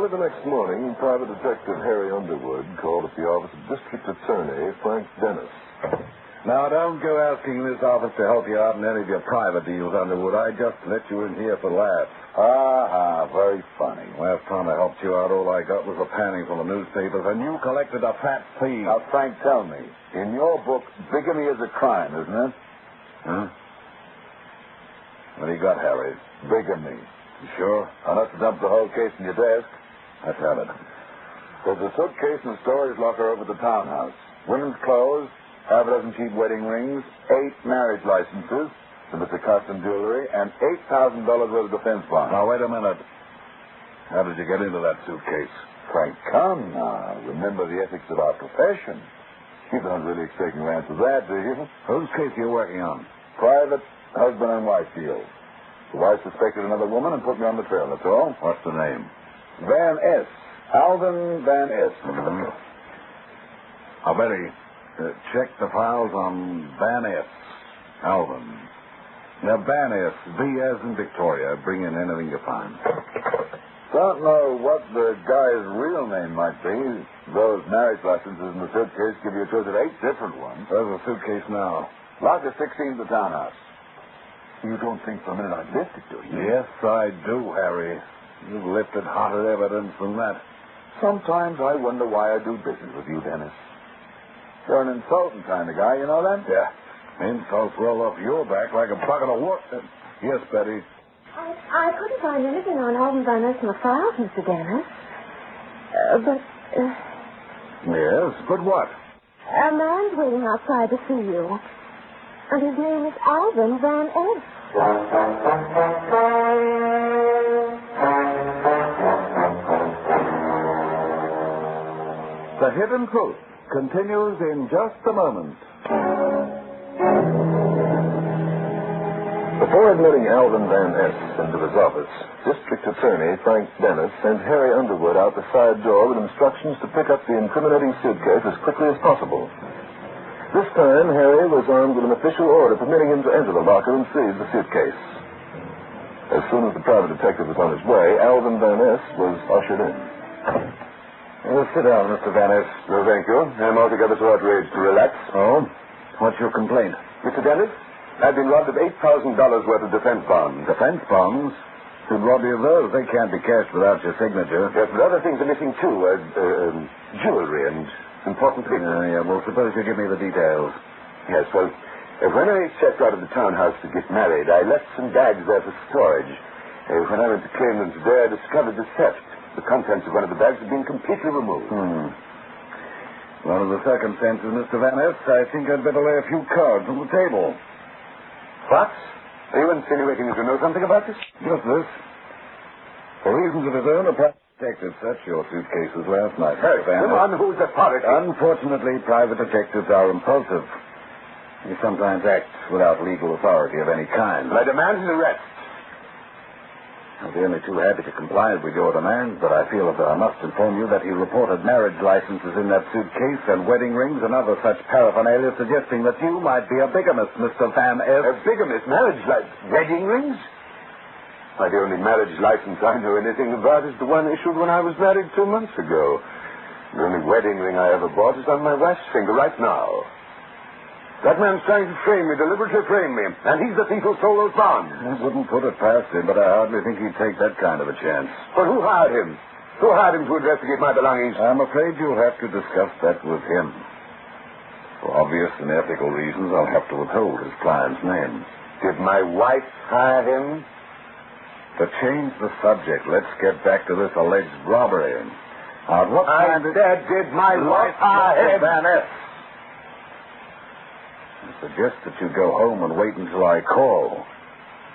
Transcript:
Early the next morning, Private Detective Harry Underwood called at the office of District Attorney Frank Dennis. Now, don't go asking this office to help you out in any of your private deals, Underwood. I just let you in here for laughs. Very funny. Last time I helped you out, all I got was a panning from the newspapers, and you collected a fat fee. Now, Frank, tell me. In your book, bigamy is a crime, isn't it? Huh? What do you got, Harry? Bigamy. You sure? Enough to dump the whole case in your desk. Let's have it. There's a suitcase in the storage locker over the townhouse. Women's clothes, half a dozen cheap wedding rings, 8 marriage licenses, some of the custom jewelry, and $8,000 worth of defense bonds. Now, wait a minute. How did you get into that suitcase? Frank, come now. Remember the ethics of our profession. You don't really expect me to answer that, do you? Whose case are you working on? Private husband and wife deal. The wife suspected another woman and put me on the trail, that's all. What's the name? Van S. Alvin Van S. Mm-hmm. Now, Betty, check the files on Van S. Alvin. Now, Van S. V as in Victoria. Bring in anything you find. Don't know what the guy's real name might be. Those marriage licenses in the suitcase give you a choice of 8 different ones. Where's the suitcase now? Locker 16 of the townhouse. You don't think for a minute I missed it, do you? Yes, I do, Harry. You've lifted hotter evidence than that. Sometimes I wonder why I do business with you, Dennis. You're an insulting kind of guy, you know that? Yeah. Insults roll off your back like a bucket of wood. Yes, Betty. I couldn't find anything on Alvin Van Ness in the files, Mr. Dennis. Yes, but what? A man's waiting outside to see you. And his name is Alvin Van S. The Hidden Truth continues in just a moment. Before admitting Alvin Van S. into his office, District Attorney Frank Dennis sent Harry Underwood out the side door with instructions to pick up the incriminating suitcase as quickly as possible. This time, Harry was armed with an official order permitting him to enter the locker and seize the suitcase. As soon as the private detective was on his way, Alvin Van S. was ushered in. Sit down, Mr. Van S. No, thank you. I'm altogether too outraged to relax. Oh? What's your complaint? Mr. Dennis, I've been robbed of $8,000 worth of defense bonds. Defense bonds? Who'd rob you of those? They can't be cashed without your signature. Yes, but other things are missing, too. Jewelry and important papers. Yeah, well, suppose you give me the details. Yes, well, when I checked out of the townhouse to get married, I left some bags there for storage. When I went to claim them today, I discovered the theft. The contents of one of the bags had been completely removed. One of the circumstances, Mr. Van S., I think I'd better lay a few cards on the table. What? Are you insinuating that you know something about this? Just this. For reasons of his own, a private detective searched your suitcases last night. Hey, come on, who's authority? Unfortunately, private detectives are impulsive. They sometimes act without legal authority of any kind. I demand his arrest. I'll be only too happy to comply with your demands, but I feel as though I must inform you that he reported marriage licenses in that suitcase and wedding rings and other such paraphernalia, suggesting that you might be a bigamist, Mr. Van S. A bigamist? Marriage license? Wedding rings? Why, the only marriage license I know anything about is the one issued when I was married 2 months ago. The only wedding ring I ever bought is on my wife's finger right now. That man's trying to frame me, deliberately frame me, and he's the thief who stole those bonds. I wouldn't put it past him, but I hardly think he'd take that kind of a chance. But who hired him? Who hired him to investigate my belongings? I'm afraid you'll have to discuss that with him. For obvious and ethical reasons, I'll have to withhold his client's name. Did my wife hire him? To change the subject, let's get back to this alleged robbery. Now, what kind of... Did my wife hire him? Van S. I suggest that you go home and wait until I call.